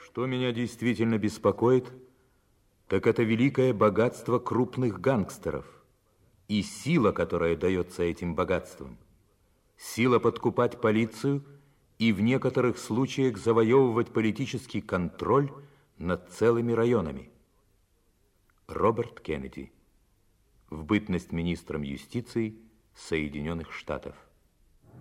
Что меня действительно беспокоит, так это великое богатство крупных гангстеров и сила, которая дается этим богатством. Сила подкупать полицию и в некоторых случаях завоевывать политический контроль над целыми районами. Роберт Кеннеди. В бытность министром юстиции Соединенных Штатов.